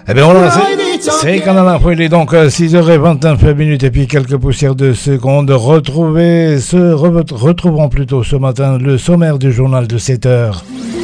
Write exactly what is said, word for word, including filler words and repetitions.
Eh bien voilà, c'est, c'est Canada. Il est donc six heures vingt-neuf minutes et puis quelques poussières de secondes. Retrouvez, ce, re, retrouverons plutôt ce matin le sommaire du journal de sept heures.